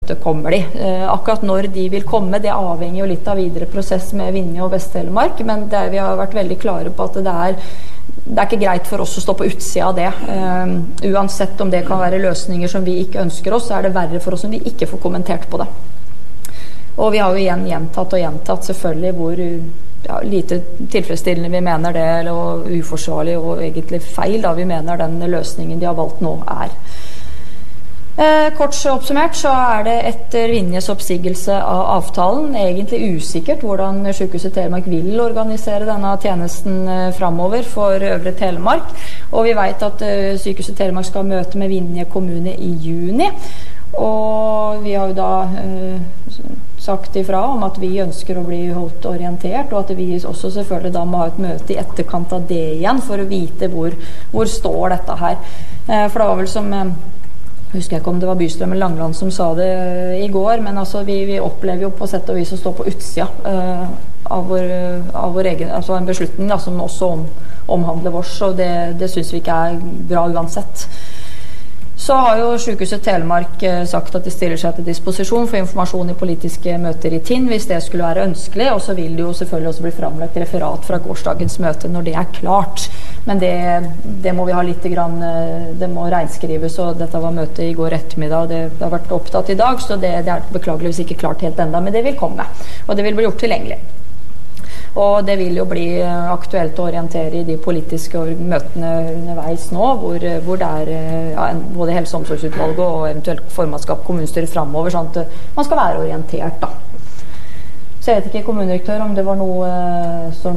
møte kommer de. Akkurat når de vil komme, det avhenger jo litt av videre prosess med Vinje og Vest-Telemark, men vi har vært veldig klare på at det er ikke greit for oss å stå på utsida av det. Uansett om det kan være løsninger som vi ikke ønsker oss, så er det verre for oss om vi ikke får kommentert på det. Og vi har jo igjen gjentatt selvfølgelig hvor lite tilfredsstillende vi mener det, eller uforsvarlig og egentlig feil da vi mener den løsningen de har valgt nå er. Kort oppsummert så er det etter Vinjes oppsigelse av avtalen egentlig usikkert hvordan Sykehuset Telemark vil organisere denne tjenesten fremover for Øvre Telemark, og vi vet at Sykehuset Telemark skal møte med Vinje kommune i juni, og vi har jo da sagt ifra om at vi ønsker å bli holdt orientert, og at vi også selvfølgelig da må ha et møte i etterkant av det igjen for å vite hvor står dette her. For det var vel som husker jeg ikke om det var Bystrøm eller Langland som sa det i går, men altså vi opplever jo på sett og vis å stå på utsida av vår egen, altså en beslutning da, som også omhandler oss, og det synes vi ikke er bra uansett. Så har jo Sykehuset Telemark sagt at de stiller seg til disposisjon for informasjon i politiske møter i Tinn, hvis det skulle være ønskelig, og så vil det jo selvfølgelig også bli fremlagt referat fra gårsdagens møte når det er klart. Men det må vi ha litt grann, det må regnskrives, og dette var møtet i går ettermiddag, og det har vært opptatt i dag, så det er beklageligvis ikke klart helt enda, men det vil komme, og det vil bli gjort tilgjengelig. Og det vil jo bli aktuelt å orientere i de politiske møtene underveis nå, hvor det er både helse- og omsorgsutvalget og eventuelt formannskap kommunestyret fremover, sånn at man skal være orientert da. Så jeg vet ikke, kommunedirektør, om det var noe som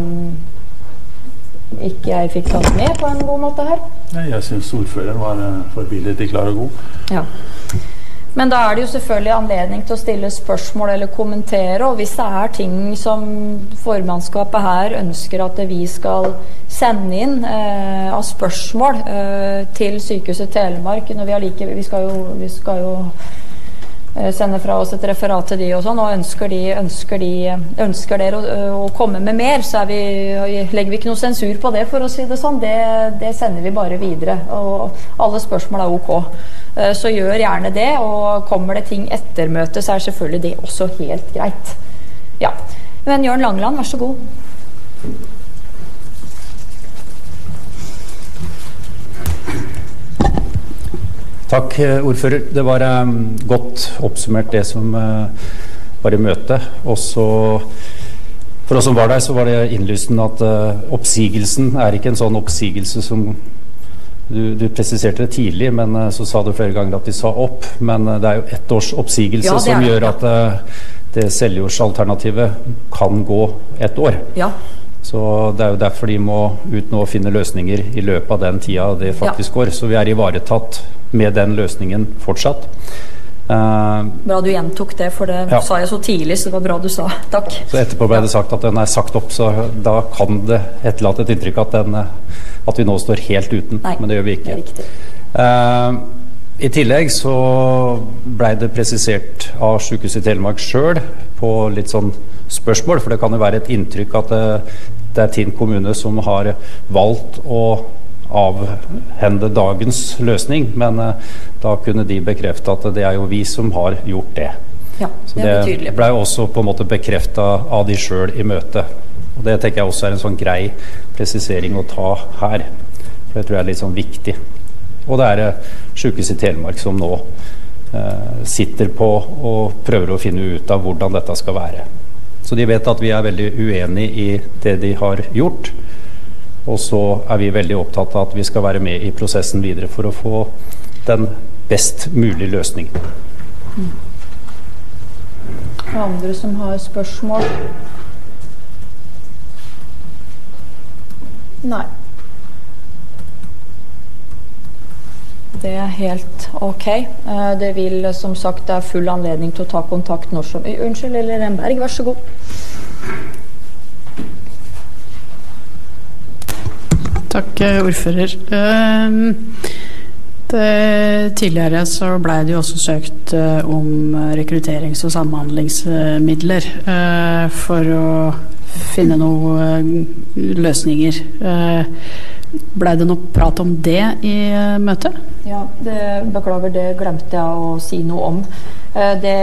ikke jeg fikk tatt med på en god måte her? Nei, jeg synes ordføreren var forbilledlig klar og god. Ja. Men da er det jo selvfølgelig anledning til å stille spørsmål eller kommentere, og hvis det er ting som formannskapet her ønsker at vi skal sende inn av spørsmål til Sykehuset Telemark, når vi skal jo sende fra oss et referat til de og sånn, og ønsker dere å komme med mer, så legger vi ikke noe sensur på det, for å si det sånn. Det sender vi bare videre, og alle spørsmål er ok. Så gjør gjerne det, og kommer det ting etter møtet, så er selvfølgelig det også helt greit. Ja. Men Jørn Langland, vær så god. Takk, ordfører. Det var godt oppsummert det som var i møtet. Også for oss som var der, så var det innlysende at oppsigelsen er ikke en sånn oppsigelse som du presiserte det tidlig, men så sa du flere ganger at de sa opp. Men det er jo 1 års oppsigelse som gjør at det Seljordsalternativet kan gå 1 år. Ja. Så det er jo derfor de må ut nå og finne løsninger i løpet av den tida det faktisk går. Så vi er ivaretatt med den løsningen fortsatt. Bra du gjentok det, for det sa jeg så tidlig, så det var bra du sa. Takk. Så etterpå ble det sagt at den er sagt opp, så da kan det etterlate et inntrykk at vi nå står helt uten. Nei, men det gjør vi ikke. Det er riktig. I tillegg så ble det presisert av Sykehuset Telemark selv på litt sånn spørsmål, for det kan jo være et inntrykk at det er Tinn kommune som har valgt å avhende dagens løsning, men da kunne de bekrefte at det er jo vi som har gjort det. Ja, det er betydelig. Det ble også på en måte bekreftet av de selv i møtet. Og det tenker jeg også er en sånn grei presisering å ta her. For det tror jeg er litt sånn viktig. Og det er Sykehuset Telemark som nå sitter på og prøver å finne ut av hvordan dette skal være. Så de vet at vi er veldig uenige i det de har gjort, og så er vi veldig opptatt av at vi skal være med i prosessen videre for å få den best mulige løsningen. Andre som har spørsmål? Nei. Det er helt ok. Det vil, som sagt, det er full anledning til å ta kontakt når som... Unnskyld, Lille Remberg, vær så god. Takk, ordfører. Tidligere så ble det jo også søkt om rekrutterings- og samhandlingsmidler for å finne noen løsninger. Ble det noe prat om det i møtet? Ja, beklager, det glemte jeg å si noe om. Det